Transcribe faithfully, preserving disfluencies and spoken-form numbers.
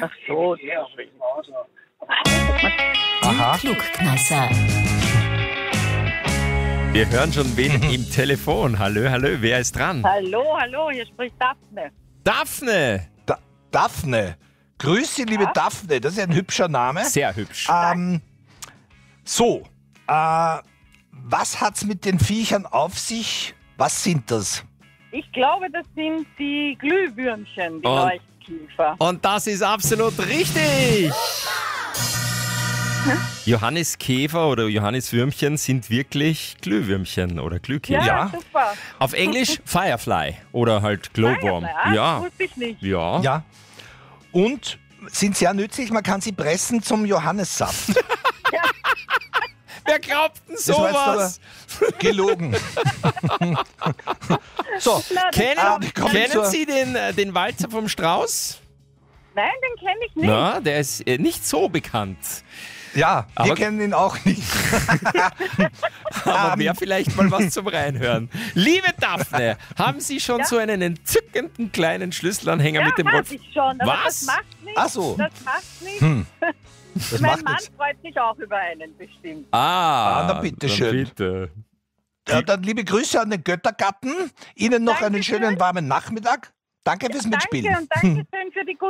Ach so. Aha. Klugkneiser. Wir hören schon wen im Telefon. Hallo, hallo, wer ist dran? Hallo, hallo, hier spricht Daphne. Daphne. Da Daphne. Grüße, liebe Daphne. Das ist ein hübscher Name. Sehr hübsch. Ähm, so, äh, was hat's mit den Viechern auf sich? Was sind das? Ich glaube, das sind die Glühwürmchen, die Und- Leuchtkiefer. Und das ist absolut richtig. Johanniskäfer oder Johanniswürmchen sind wirklich Glühwürmchen oder Glühkäfer. Ja, Ja. super. Auf Englisch Firefly oder halt Glowworm. Ah, Ja. Das wusste ich nicht. Ja. Ja. Und sind sehr nützlich, man kann sie pressen zum Johannissaft. Wer glaubt denn Das war sowas? jetzt aber gelogen. So, Na, das- Kennen, Ah, wir kommen kennen zur- Sie den, äh, den Walzer vom Strauß? Nein, den kenne ich nicht. Na, der ist äh, nicht so bekannt. ja, wir Aber- kennen ihn auch nicht. Aber Ähm. wäre vielleicht mal was zum Reinhören. Liebe Daphne, haben Sie schon Ja? so einen entzückenden kleinen Schlüsselanhänger Ja, mit dem hab Rolf? ich schon. Aber Was? das macht nichts. Ach so. Das macht nichts. Hm. Das mein macht Mann nichts. freut sich auch über einen bestimmt. Ah, Ah, na bitteschön. dann bitte. Ja, dann liebe Grüße an den Göttergatten. Ihnen noch einen Dankeschön. schönen warmen Nachmittag. Danke fürs Danke Mitspielen. und danke schön für die gute